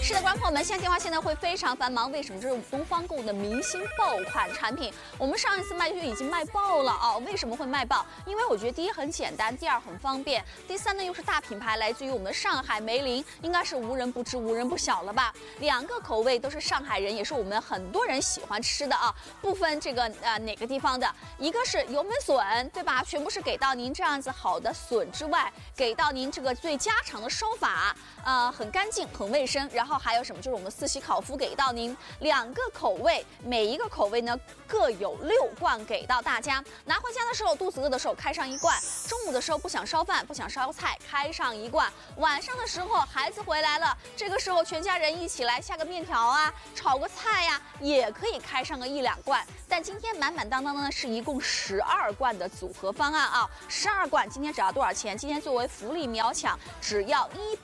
是的，观众朋友们，现在电话现在会非常繁忙，为什么？这是东方购物的明星爆款产品，我们上一次卖就已经卖爆了啊！为什么会卖爆？因为我觉得第一很简单，第二很方便，第三呢又是大品牌，来自于我们的上海梅林，应该是无人不知、无人不晓了吧？两个口味都是上海人，也是我们很多人喜欢吃的啊，不分这个哪个地方的。一个是油焖笋，对吧？全部是给到您这样子好的笋之外，给到您这个最家常的烧法，很干净、很卫生。然后还有什么？就是我们四喜烤麸给到您两个口味，每一个口味呢各有6罐给到大家。拿回家的时候，肚子饿的时候开上1罐；中午的时候不想烧饭、不想烧菜，开上1罐；晚上的时候孩子回来了，这个时候全家人一起来下个面条啊，炒个菜呀，也可以开上个1、2罐。但今天满满当当的呢是一共12罐的组合方案啊，12罐今天只要多少钱？今天作为福利秒抢，只要